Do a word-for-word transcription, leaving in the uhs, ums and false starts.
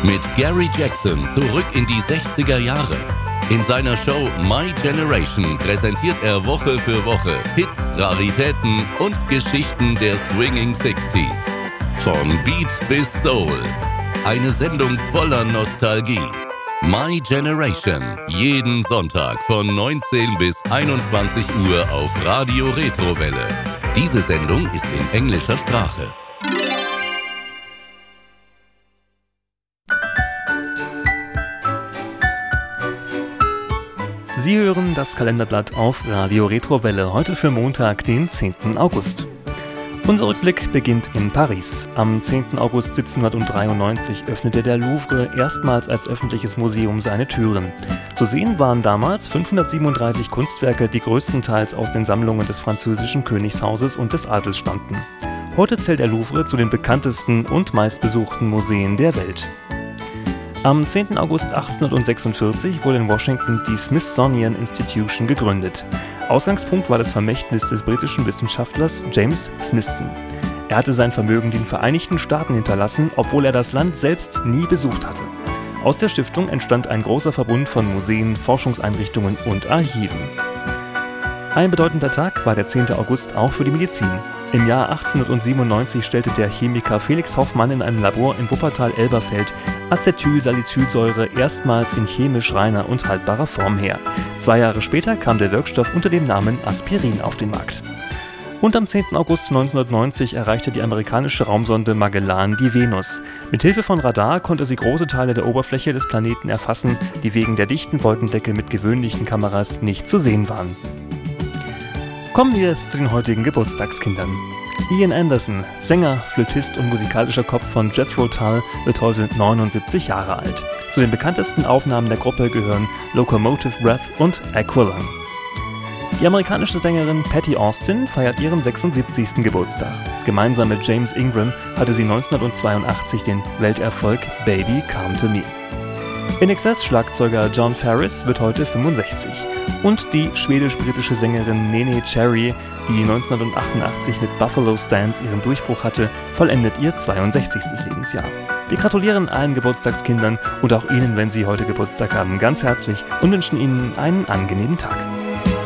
Mit Gary Jackson zurück in die sechziger Jahre. In seiner Show My Generation präsentiert er Woche für Woche Hits, Raritäten und Geschichten der Swinging Sixties. Von Beat bis Soul. Eine Sendung voller Nostalgie. My Generation. Jeden Sonntag von neunzehn bis einundzwanzig Uhr auf Radio Retrowelle. Diese Sendung ist in englischer Sprache. Sie hören das Kalenderblatt auf Radio Retrowelle, heute für Montag, den zehnten August. Unser Rückblick beginnt in Paris. Am zehnten August siebzehnhundertdreiundneunzig öffnete der Louvre erstmals als öffentliches Museum seine Türen. Zu sehen waren damals fünfhundertsiebenunddreißig Kunstwerke, die größtenteils aus den Sammlungen des französischen Königshauses und des Adels stammten. Heute zählt der Louvre zu den bekanntesten und meistbesuchten Museen der Welt. Am zehnten August achtzehnhundertsechsundvierzig wurde in Washington die Smithsonian Institution gegründet. Ausgangspunkt war das Vermächtnis des britischen Wissenschaftlers James Smithson. Er hatte sein Vermögen den Vereinigten Staaten hinterlassen, obwohl er das Land selbst nie besucht hatte. Aus der Stiftung entstand ein großer Verbund von Museen, Forschungseinrichtungen und Archiven. Ein bedeutender Tag war der zehnte August auch für die Medizin. Im Jahr achtzehnhundertsiebenundneunzig stellte der Chemiker Felix Hoffmann in einem Labor in Wuppertal-Elberfeld Acetylsalicylsäure erstmals in chemisch reiner und haltbarer Form her. Zwei Jahre später kam der Wirkstoff unter dem Namen Aspirin auf den Markt. Und am zehnten August neunzehnhundertneunzig erreichte die amerikanische Raumsonde Magellan die Venus. Mithilfe von Radar konnte sie große Teile der Oberfläche des Planeten erfassen, die wegen der dichten Wolkendecke mit gewöhnlichen Kameras nicht zu sehen waren. Kommen wir jetzt zu den heutigen Geburtstagskindern. Ian Anderson, Sänger, Flötist und musikalischer Kopf von Jethro Tull, wird heute neunundsiebzig Jahre alt. Zu den bekanntesten Aufnahmen der Gruppe gehören Locomotive Breath und Aqualung. Die amerikanische Sängerin Patti Austin feiert ihren sechsundsiebzigsten Geburtstag. Gemeinsam mit James Ingram hatte sie neunzehnhundertzweiundachtzig den Welterfolg Baby Come to Me. In Excess-Schlagzeuger John Farris wird heute fünfundsechzig. Und die schwedisch-britische Sängerin Nene Cherry, die neunzehnhundertachtundachtzig mit Buffalo Stance ihren Durchbruch hatte, vollendet ihr zweiundsechzigstes Lebensjahr. Wir gratulieren allen Geburtstagskindern und auch Ihnen, wenn Sie heute Geburtstag haben, ganz herzlich und wünschen Ihnen einen angenehmen Tag.